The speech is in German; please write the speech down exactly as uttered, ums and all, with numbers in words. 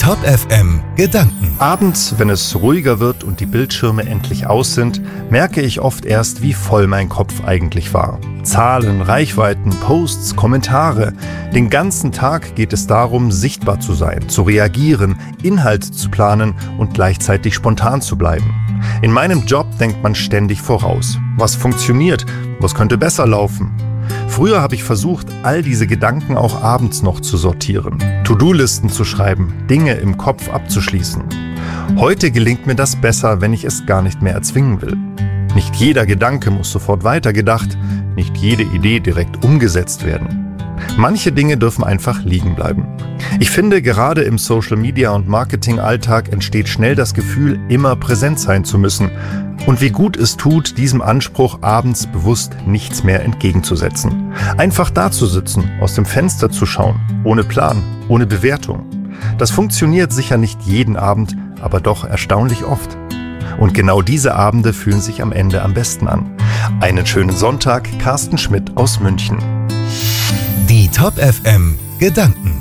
Top F M Gedanken. Abends, wenn es ruhiger wird und die Bildschirme endlich aus sind, merke ich oft erst, wie voll mein Kopf eigentlich war. Zahlen, Reichweiten, Posts, Kommentare. Den ganzen Tag geht es darum, sichtbar zu sein, zu reagieren, Inhalt zu planen und gleichzeitig spontan zu bleiben. In meinem Job denkt man ständig voraus. Was funktioniert? Was könnte besser laufen? Früher habe ich versucht, all diese Gedanken auch abends noch zu sortieren, To-Do-Listen zu schreiben, Dinge im Kopf abzuschließen. Heute gelingt mir das besser, wenn ich es gar nicht mehr erzwingen will. Nicht jeder Gedanke muss sofort weitergedacht, nicht jede Idee direkt umgesetzt werden. Manche Dinge dürfen einfach liegen bleiben. Ich finde, gerade im Social-Media- und Marketing-Alltag entsteht schnell das Gefühl, immer präsent sein zu müssen. Und wie gut es tut, diesem Anspruch abends bewusst nichts mehr entgegenzusetzen. Einfach dazusitzen, aus dem Fenster zu schauen, ohne Plan, ohne Bewertung. Das funktioniert sicher nicht jeden Abend, aber doch erstaunlich oft. Und genau diese Abende fühlen sich am Ende am besten an. Einen schönen Sonntag, Carsten Schmidt aus München. Die Top F M Gedanken.